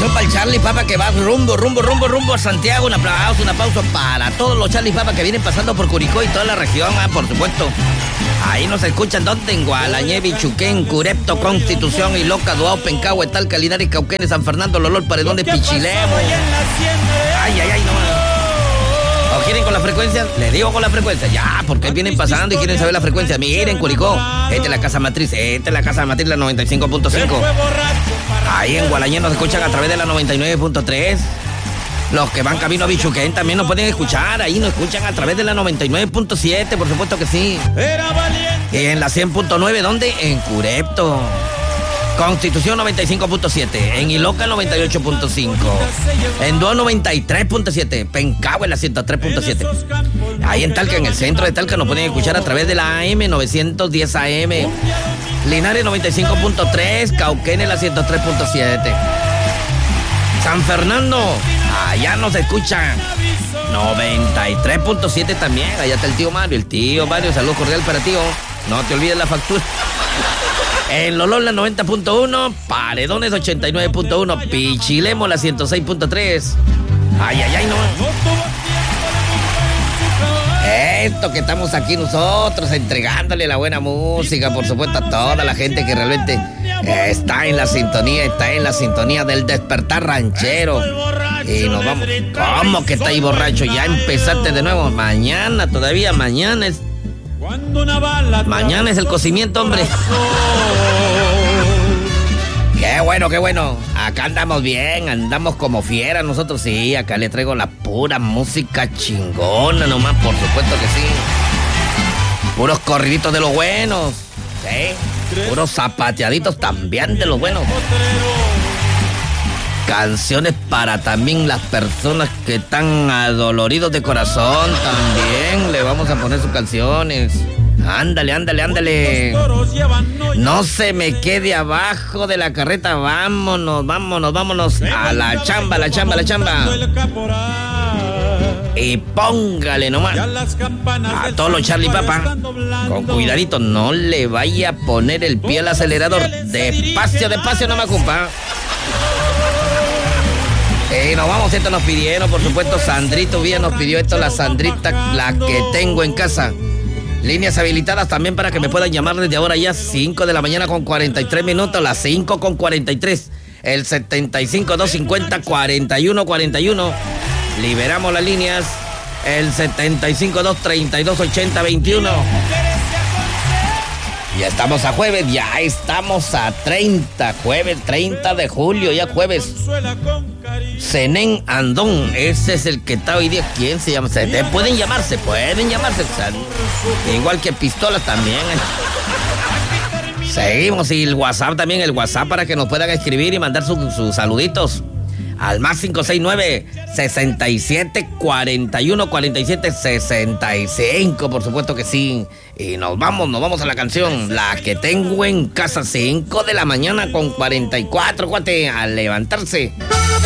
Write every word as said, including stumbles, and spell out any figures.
canción para el Charlie Papa que va rumbo, rumbo, rumbo, rumbo a Santiago. Un aplauso, un aplauso para todos los Charlie Papa que vienen pasando por Curicó y toda la región, ah, por supuesto. Ahí nos escuchan, ¿dónde? En Gualañé, Bichuquén, Curepto, Constitución, Iloca, Duao, Pencahue, Talca, Linares, Cauquenes, San Fernando, Lolol, Paredones, Pichilemo. Ay, ay, ay, no. ¿O quieren con la frecuencia? Les digo con la frecuencia. Ya, porque vienen pasando y quieren saber la frecuencia. Miren, Curicó, esta es la casa matriz, esta es la casa matriz, la noventa y cinco punto cinco. Ahí en Gualañé nos escuchan a través de la noventa y nueve punto tres. Los que van camino a Bichuquén también nos pueden escuchar. Ahí nos escuchan a través de la noventa y nueve punto siete, por supuesto que sí. Y en la cien punto nueve, ¿dónde? En Curepto. Constitución noventa y cinco punto siete. En Iloca noventa y ocho punto cinco. En Duo noventa y tres punto siete. Pencahue en la ciento tres punto siete. Ahí en Talca, en el centro de Talca, nos pueden escuchar a través de la A M novecientos diez A M. Linares noventa y cinco punto tres. Cauquenes la ciento tres punto siete. San Fernando, allá nos escuchan noventa y tres punto siete también. Allá está el tío Mario, el tío Mario, saludos cordial para tío. No te olvides la factura. En Lolol la noventa punto uno, Paredones ochenta y nueve punto uno, Pichilemo la ciento seis punto tres. Ay, ay, ay, no. Esto que estamos aquí nosotros entregándole la buena música, por supuesto, a toda la gente que realmente está en la sintonía, está en la sintonía del despertar ranchero. Y nos vamos. ¿Cómo que está ahí borracho? Ya empezaste de nuevo. Mañana, todavía mañana es. Mañana es el cocimiento, hombre. Qué bueno, qué bueno. Acá andamos bien, andamos como fieras nosotros, sí. Acá le traigo la pura música chingona nomás, por supuesto que sí. Puros corriditos de los buenos, ¿sí? Puros zapateaditos también de los buenos. Canciones para también las personas que están adoloridos de corazón, también le vamos a poner sus canciones. Ándale, ándale, ándale. No se me quede abajo de la carreta. Vámonos, vámonos, vámonos. A la chamba, la chamba, la chamba. Y póngale nomás a todos los Charlie Papa. Con cuidadito, no le vaya a poner el pie al acelerador. Despacio, despacio, no me ocupa. Y nos vamos, esto nos pidieron, por supuesto, Sandrito Villa nos pidió esto, la Sandrita, la que tengo en casa. Líneas habilitadas también para que me puedan llamar desde ahora ya, cinco de la mañana con cuarenta y tres minutos, las cinco con cuarenta y tres, el setenta y cinco, doscientos cincuenta, cuarenta y uno cuarenta y uno. Liberamos las líneas, el setenta y cinco, doscientos treinta y dos, ochenta, veintiuno. Ya estamos a jueves, ya estamos a treinta, jueves treinta de julio, ya jueves. Zenén Andón, ese es el que está hoy día. ¿Quién se llama? Se pueden llamarse, pueden llamarse. Igual que Pistola también. Seguimos, y el WhatsApp también, el WhatsApp para que nos puedan escribir y mandar sus, sus saluditos. Al más cinco seis nueve, sesenta y siete, cuarenta y uno, cuarenta y siete, sesenta y cinco, por supuesto que sí. Y nos vamos, nos vamos a la canción, la que tengo en casa, cinco de la mañana con cuarenta y cuatro, cuate, a levantarse.